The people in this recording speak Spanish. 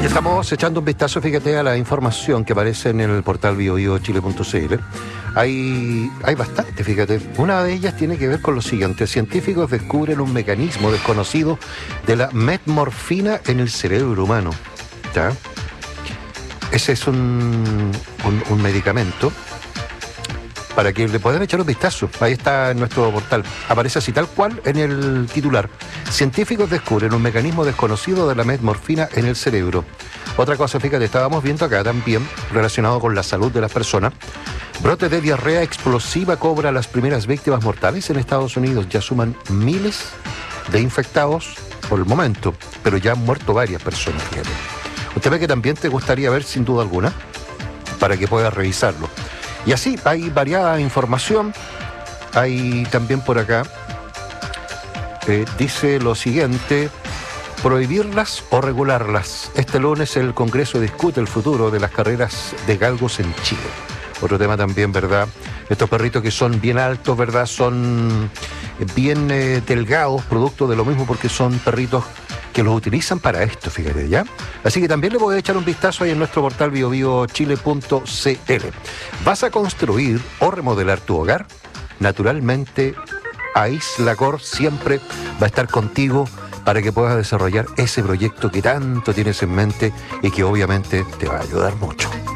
Estamos echando un vistazo, fíjate, a la información que aparece en el portal biobiochile.cl. Hay bastante, fíjate. Una de ellas tiene que ver con lo siguiente. Científicos descubren un mecanismo desconocido de la metmorfina en el cerebro humano. ¿Ya? Ese es un medicamento para que le puedan echar un vistazo. Ahí está en nuestro portal. Aparece así tal cual en el titular. Científicos descubren un mecanismo desconocido de la metmorfina en el cerebro. Otra cosa, fíjate, estábamos viendo acá también, relacionado con la salud de las personas. Brote de diarrea explosiva cobra las primeras víctimas mortales en Estados Unidos. Ya suman miles de infectados por el momento, pero ya han muerto varias personas, fíjate. Usted ve que también te gustaría ver, sin duda alguna, para que puedas revisarlo. Y así, hay variada información. Hay también por acá, dice lo siguiente: prohibirlas o regularlas. Este lunes el Congreso discute el futuro de las carreras de galgos en Chile. Otro tema también, ¿verdad? Estos perritos que son bien altos, ¿verdad? Son bien delgados, producto de lo mismo, porque son perritos que los utilizan para esto, fíjate, ¿ya? Así que también le voy a echar un vistazo ahí en nuestro portal biobiochile.cl. ¿Vas a construir o remodelar tu hogar? Naturalmente, Aislacor siempre va a estar contigo para que puedas desarrollar ese proyecto que tanto tienes en mente y que obviamente te va a ayudar mucho.